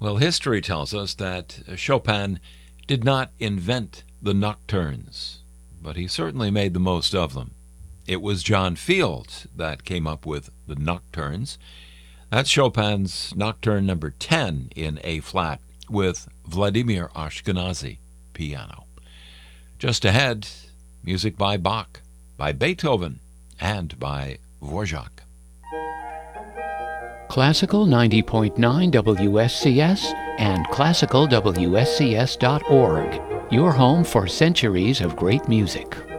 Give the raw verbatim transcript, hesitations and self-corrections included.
Well, history tells us that Chopin did not invent the nocturnes, but he certainly made the most of them. It was John Field that came up with the nocturnes. That's Chopin's Nocturne number ten in A-flat with Vladimir Ashkenazy piano. Just ahead, music by Bach, by Beethoven, and by Dvorak. Classical ninety point nine W S C S and classical W S C S dot org, your home for centuries of great music.